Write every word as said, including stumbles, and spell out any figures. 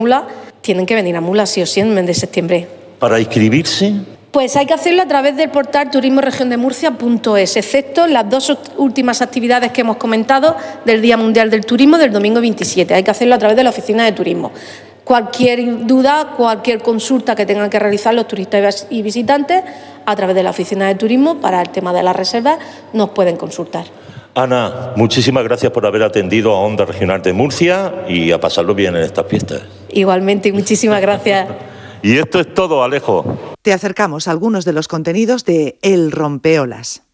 Mula, tienen que venir a Mula sí o sí en el mes de septiembre. ¿Para inscribirse? Pues hay que hacerlo a través del portal turismo región de murcia punto es, excepto las dos últimas actividades que hemos comentado del Día Mundial del Turismo del domingo veintisiete. Hay que hacerlo a través de la Oficina de Turismo. Cualquier duda, cualquier consulta que tengan que realizar los turistas y visitantes a través de la Oficina de Turismo para el tema de las reservas nos pueden consultar. Ana, muchísimas gracias por haber atendido a Onda Regional de Murcia y a pasarlo bien en estas fiestas. Igualmente, muchísimas gracias. Y esto es todo, Alejo. Te acercamos a algunos de los contenidos de El Rompeolas.